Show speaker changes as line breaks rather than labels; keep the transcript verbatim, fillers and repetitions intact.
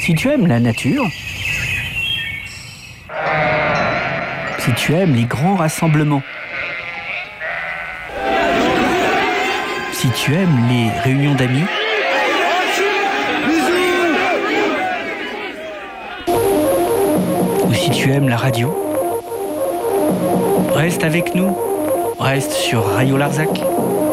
Si tu aimes la nature, si tu aimes les grands rassemblements, si tu aimes les réunions d'amis, ou si tu aimes la radio, reste avec nous, reste sur Radio Larzac.